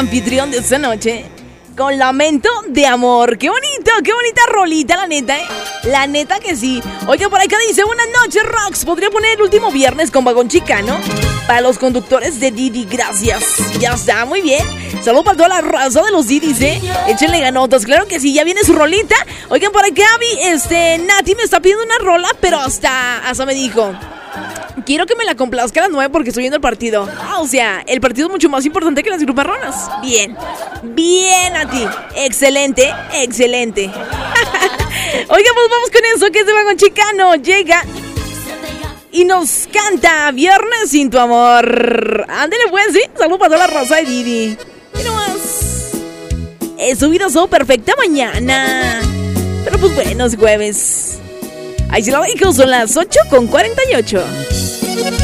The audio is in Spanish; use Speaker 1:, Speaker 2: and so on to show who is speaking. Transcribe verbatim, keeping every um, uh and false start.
Speaker 1: anfitrión de esta noche con Lamento de Amor. ¡Qué bonito! ¡Qué bonita rolita, la neta, eh! La neta que sí. Oiga, por acá dice, buenas noches, Rox. ¿Podría poner el último viernes con Vagón Chicano? Para los conductores de Didi, gracias. Ya está, muy bien. Saludos para toda la raza de los Didis, ¿eh? Échenle ganotas, claro que sí, ya viene su rolita. Oigan, por acá, vi, este, Nati me está pidiendo una rola, pero hasta, hasta me dijo... Quiero que me la complazca a las nueve porque estoy viendo el partido. Ah, o sea, el partido es mucho más importante que las gruparronas. Bien, bien a ti. Excelente, excelente. Oiga, pues vamos con eso, que este Vagón Chicano llega y nos canta Viernes sin tu amor. Ándale pues, sí. Saludos para toda la raza de Didi. Y nomás he subido su perfecta mañana. Pero pues bueno, es jueves. Ahí se lo digo, son las ocho con cuarenta y ocho.